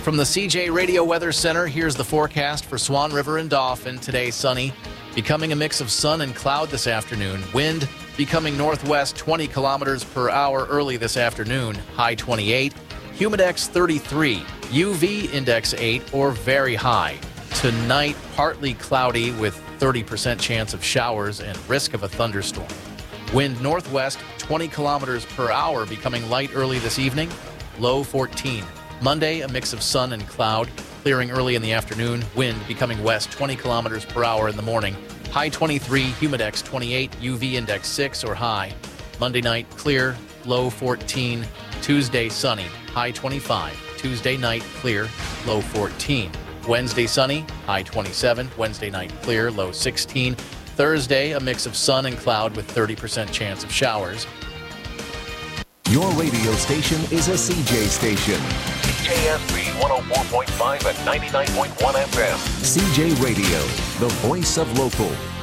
From the CJ Radio Weather Center, here's the forecast for Swan River and Dauphin. Today, sunny, becoming a mix of sun and cloud this afternoon. Wind becoming northwest 20 kilometers per hour early this afternoon. High 28. Humidex 33. UV index 8 or very high. Tonight, partly cloudy with 30% chance of showers and risk of a thunderstorm. Wind northwest 20 kilometers per hour, becoming light early this evening. Low 14. Monday, a mix of sun and cloud, clearing early in the afternoon. Wind becoming west 20 kilometers per hour in the morning. High 23, Humidex 28, UV index 6 or high. Monday night, clear, low 14. Tuesday, sunny, high 25. Tuesday night, clear, low 14. Wednesday, sunny, high 27. Wednesday night, clear, low 16. Thursday, a mix of sun and cloud with 30% chance of showers. Your radio station is a CJ station. CJSB 104.5 and 99.1 FM. CJ Radio, the voice of local.